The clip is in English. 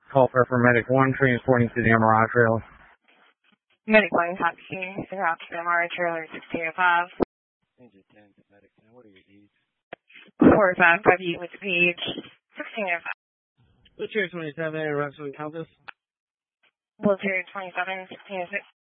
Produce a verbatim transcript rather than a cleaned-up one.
Call for for Medic one, transporting to the M R I trailer. Medic one, taxi, out to the M R I trailer, sixteen oh five. Engine ten, Medic ten, what are your E's? four five five E with the page, sixteen oh five. What's your twenty-seven, Russell Compass? Military twenty-seven, sixteen oh six.